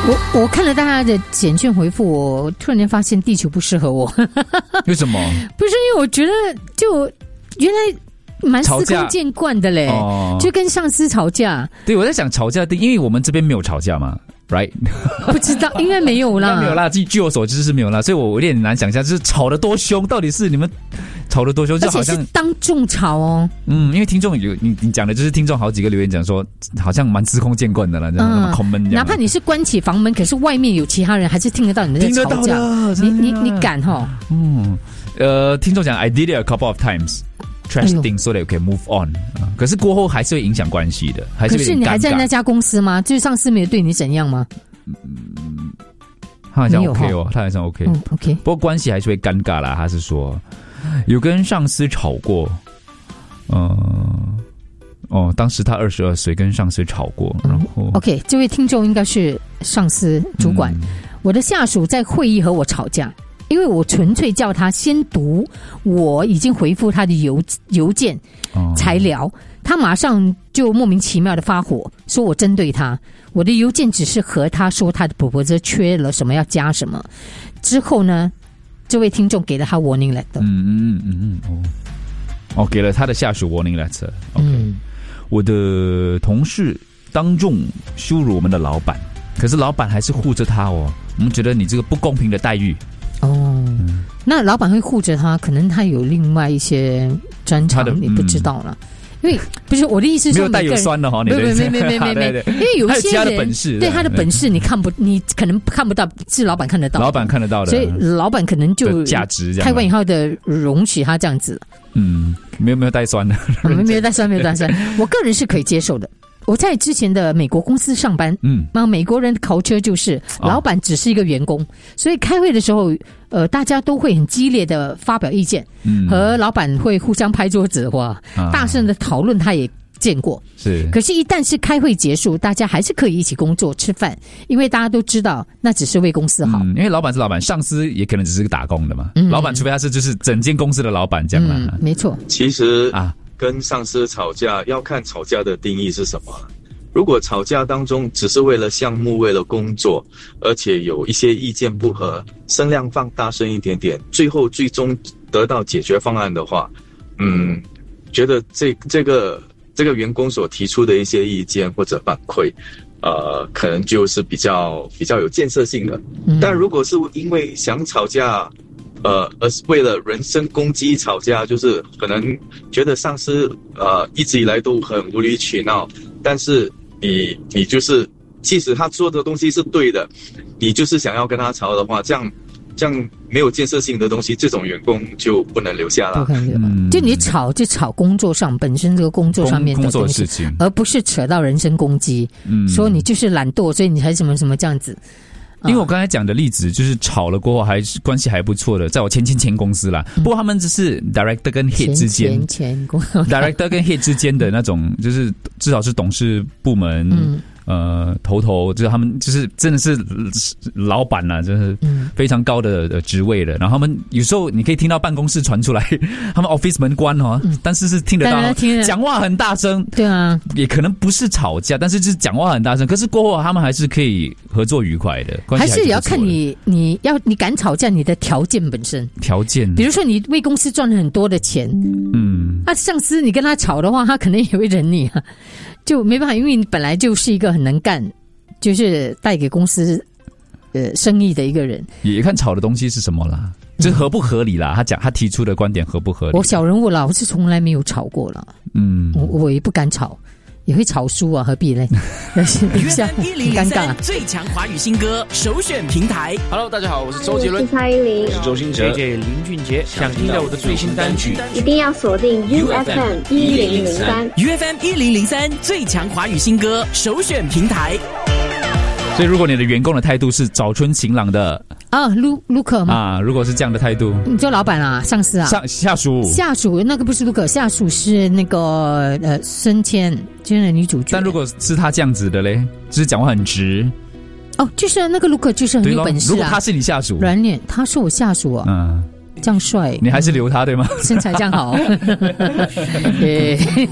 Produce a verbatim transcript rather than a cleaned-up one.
我我看了大家的简讯回复，我突然间发现地球不适合我。 为什么？ 不是因为我觉得就原来蛮司空见惯的嘞，哦、就跟上司吵架。 对，我在想吵架，因为我们这边没有吵架嘛。Right？ 不知道，应该没有啦， 没有啦。据据我所知是没有啦，所以我有点难想象，就是吵得多凶，到底是你们吵得多凶，就好像而且是当众吵哦。 嗯，因为听众有你你讲的就是听众好几个留言讲说，好像蛮司空见惯的了，这样那么 common 这样。 哪怕你是关起房门，可是外面有其他人，还是听得到你们在吵架。 听得到的， 你你你敢哈？ 嗯，呃，听众讲 I did it a couple of times。Trash things so that you can move on，、呃、可是过后还是会影响关系的，还是有点尴尬。可是你还在那家公司吗？就是上司没有对你怎样吗？ 嗯，他好像 OK 哦，他好像 OK， 嗯 OK。 不过关系还是会尴尬啦。他是说有跟上司吵过，呃，哦，当时他二十二岁，跟上司吵过，然后、 嗯、OK， 这位听众应该是上司主管。嗯、我的下属在会议和我吵架。因为我纯粹叫他先读我已经回复他的邮邮件才聊，他马上就莫名其妙的发火，说我针对他。我的邮件只是和他说他的 proposal 缺了什么要加什么。之后呢，这位听众给了他 warning letter。 嗯嗯嗯嗯哦，哦，给了他的下属 warning letter。OK，、嗯、我的同事当众羞辱我们的老板，可是老板还是护着他哦。我们觉得你这个不公平的待遇。 哦，嗯、那老板会护着他，可能他有另外一些专长，你不知道了。嗯、因为不是我的意思是说， 没有带有酸的哈，你没没没没没没没，因为有些人他的本事， 对他的本事你看不，你可能看不到，是老板看得到， 老板看得到的， 所以老板可能就价值开完以后的容许他这样子。 嗯，没有没有带酸的， 没有带酸，没有带酸，我个人是可以接受的。我在之前的美国公司上班，嗯，那美国人的culture就是老板只是一个员工，哦、所以开会的时候，呃，大家都会很激烈的发表意见，嗯，和老板会互相拍桌子，哇，啊、大声的讨论，他也见过， 是。 可是，一旦是开会结束，大家还是可以一起工作吃饭，因为大家都知道那只是为公司好。 嗯、因为老板是老板，上司也可能只是个打工的嘛，嗯、老板除非他是就是整间公司的老板这样啦、 嗯。没错。 其实啊。跟上司吵架要看吵架的定义是什么。如果吵架当中只是为了项目、为了工作，而且有一些意见不合，声量放大声一点点，最后最终得到解决方案的话，嗯，觉得这这个这个员工所提出的一些意见或者反馈，呃，可能就是比较比较有建设性的。但如果是因为想吵架，呃，而是为了人身攻击吵架，就是可能觉得上司呃一直以来都很无理取闹，但是你你就是即使他做的东西是对的，你就是想要跟他吵的话，这样这样没有建设性的东西，这种员工就不能留下了。 嗯、就你吵就吵工作上本身这个工作上面的东西，而不是扯到人身攻击。嗯，说你就是懒惰，所以你才什么什么这样子。 因为我刚才讲的例子就是吵了过后还是关系还不错的，在我前前前公司啦，不过他们只是 director 跟 head 之间， 前前公 director 跟 head 之间的那种，就是至少是董事部门。嗯呃，头头就是他们，就是真的是老板呐、啊，就是非常高的的职位的。然后他们有时候你可以听到办公室传出来，他们 office 门关哦，嗯、但是是听得到，讲话很大声。 对啊， 也可能不是吵架，但是就是讲话很大声。可是过后他们还是可以合作愉快的，关系还是还是也要看你你要你敢吵架，你的条件本身条件， 比如说你为公司赚了很多的钱，嗯，那、啊、上司你跟他吵的话，他可能也会忍你啊。就没办法，因为你本来就是一个很能干，就是带给公司呃生意的一个人。 也看吵的东西是什么啦，就是合不合理啦。他讲他提出的观点合不合理？ 我小人物啦，我是从来没有吵过啦。嗯，我我也不敢吵。也会吵输啊，何必嘞？ 一下很尴尬。最强华语新歌首选平台。Hello， 大家好，我是周杰伦， 我是蔡依林， 我是周兴哲 ，J J 林俊杰。想听到我的最新单曲， 一定要锁定 U F M 一零零三 ，U F M 一零零三最强华语新歌首选平台。 所以，如果你的员工的态度是早春晴朗的啊，卢卢可吗？ 啊，如果是这样的态度， 你做老板啊，上司啊， 上下属， 下属那个不是卢可，下属是那个呃孙谦，就是女主角。 但如果是他这样子的嘞，就是讲话很直。 哦，就是那个卢可，就是很有本事啊。 如果他是你下属， 软脸，他是我下属啊。嗯。这样帅， 你还是留他对吗？ 身材这样好。